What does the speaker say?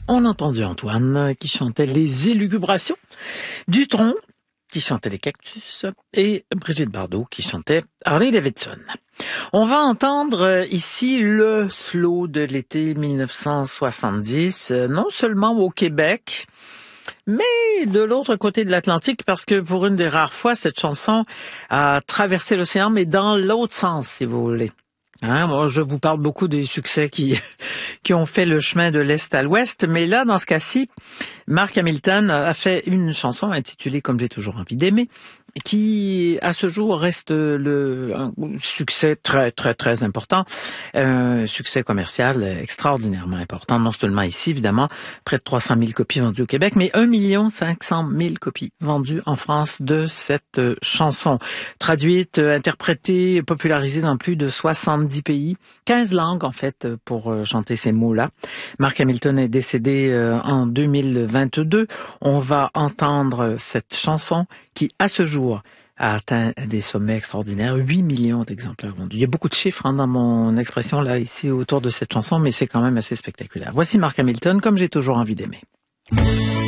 On a entendu Antoine qui chantait les élucubrations, Dutronc qui chantait les cactus et Brigitte Bardot qui chantait Harley Davidson. On va entendre ici le slow de l'été 1970, non seulement au Québec, mais de l'autre côté de l'Atlantique, parce que pour une des rares fois, cette chanson a traversé l'océan, mais dans l'autre sens, si vous voulez. Moi, je vous parle beaucoup des succès qui ont fait le chemin de l'Est à l'Ouest, mais là, dans ce cas-ci, Mark Hamilton a fait une chanson intitulée « Comme j'ai toujours envie d'aimer », qui, à ce jour, reste un succès très, très, très important, un succès commercial extraordinairement important, non seulement ici, évidemment, près de 300 000 copies vendues au Québec, mais 1 500 000 copies vendues en France de cette chanson. Traduite, interprétée, popularisée dans plus de 70 pays, 15 langues, en fait, pour chanter ces mots-là. Mark Hamilton est décédé en 2022. On va entendre cette chanson qui, à ce jour, a atteint des sommets extraordinaires, 8 millions d'exemplaires vendus. Il y a beaucoup de chiffres dans mon expression là ici autour de cette chanson, mais c'est quand même assez spectaculaire. Voici Mark Hamilton, Comme j'ai toujours envie d'aimer.